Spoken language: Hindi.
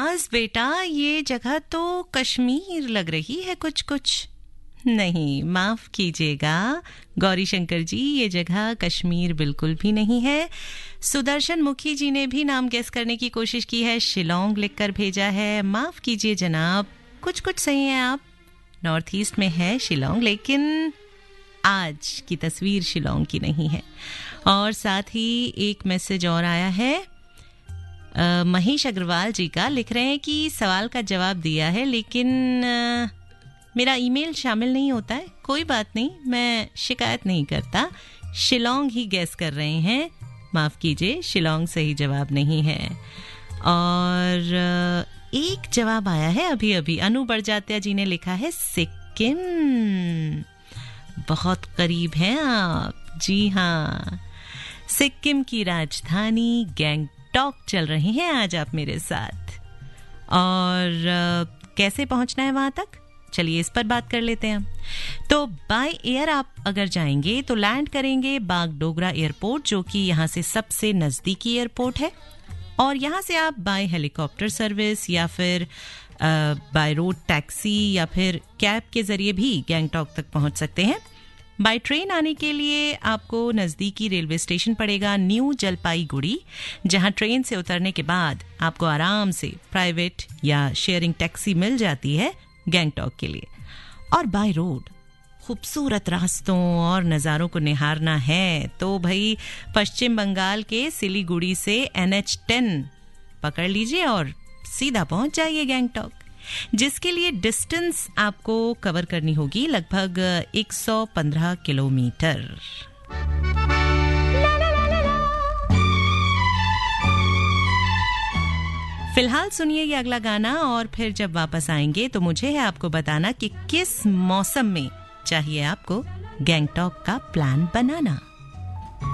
नवाज बेटा, ये जगह तो कश्मीर लग रही है कुछ कुछ। नहीं, माफ कीजिएगा गौरी शंकर जी, ये जगह कश्मीर बिल्कुल भी नहीं है। सुदर्शन मुखी जी ने भी नाम गेस करने की कोशिश की है, शिलोंग लिखकर भेजा है। माफ कीजिए जनाब, कुछ कुछ सही है आप, नॉर्थ ईस्ट में है शिलोंग, लेकिन आज की तस्वीर शिलोंग की नहीं है। और साथ ही एक मैसेज और आया है महेश अग्रवाल जी का, लिख रहे हैं कि सवाल का जवाब दिया है लेकिन मेरा ईमेल शामिल नहीं होता है। कोई बात नहीं, मैं शिकायत नहीं करता, शिलोंग ही गैस कर रहे हैं। माफ कीजिए, शिलोंग सही जवाब नहीं है। और एक जवाब आया है अभी अभी, अनु बड़जात्या जी ने लिखा है सिक्किम। बहुत करीब हैं आप, जी हाँ, सिक्किम की राजधानी गैंगटॉक चल रहे हैं आज आप मेरे साथ। और कैसे पहुंचना है वहां तक, चलिए इस पर बात कर लेते हैं। तो बाय एयर आप अगर जाएंगे तो लैंड करेंगे बागडोगरा एयरपोर्ट, जो कि यहाँ से सबसे नजदीकी एयरपोर्ट है। और यहाँ से आप बाय हेलीकॉप्टर सर्विस या फिर बाय रोड टैक्सी या फिर कैब के जरिए भी गैंगटॉक तक पहुंच सकते हैं। बाय ट्रेन आने के लिए आपको नजदीकी रेलवे स्टेशन पड़ेगा न्यू जलपाईगुड़ी, जहां ट्रेन से उतरने के बाद आपको आराम से प्राइवेट या शेयरिंग टैक्सी मिल जाती है गैंगटॉक के लिए। और बाय रोड खूबसूरत रास्तों और नज़ारों को निहारना है तो भाई पश्चिम बंगाल के सिलीगुड़ी से NH10 पकड़ लीजिए और सीधा पहुंच जाइए गैंगटॉक, जिसके लिए डिस्टेंस आपको कवर करनी होगी लगभग 115 किलोमीटर। फिलहाल सुनिए ये अगला गाना, और फिर जब वापस आएंगे तो मुझे है आपको बताना कि किस मौसम में चाहिए आपको गैंगटॉक का प्लान बनाना।